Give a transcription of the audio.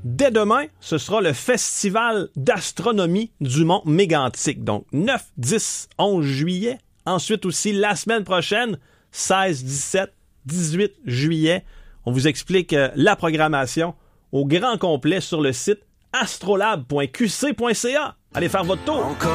dès demain, ce sera le Festival d'astronomie du Mont Mégantic. Donc, 9, 10, 11 juillet. Ensuite aussi, la semaine prochaine, 16, 17, 18 juillet. On vous explique la programmation au grand complet sur le site astrolab.qc.ca. Allez faire votre tour!